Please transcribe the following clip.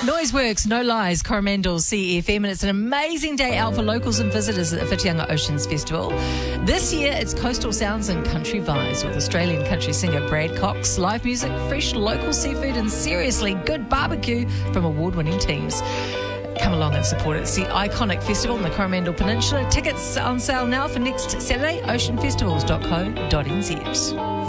Noiseworks, No Lies, Coromandel, CFM, and it's an amazing day out for locals and visitors at the Whitianga Oceans Festival. This year, it's coastal sounds and country vibes with Australian country singer Brad Cox, live music, fresh local seafood, and seriously good barbecue from award-winning teams. Come along and support it. It's the iconic festival in the Coromandel Peninsula. Tickets on sale now for next Saturday, oceanfestivals.co.nz.